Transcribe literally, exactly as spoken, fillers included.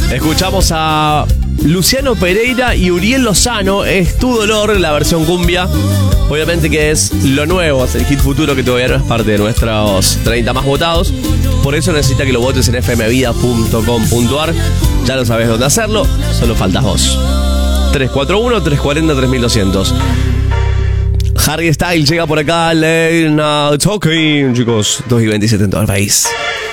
Escuchamos a Luciano Pereira y Uriel Lozano, Es tu dolor, la versión cumbia. Obviamente que es lo nuevo, es el hit futuro que todavía no es parte de nuestros treinta más votados. Por eso necesita que lo votes en f m vida punto com punto a r. Ya lo sabes dónde hacerlo, solo faltas vos. tres cuatro uno, tres cuatro cero, tres mil doscientos. Harry Styles llega por acá, Late Night Talking, chicos. dos y veintisiete en todo el país.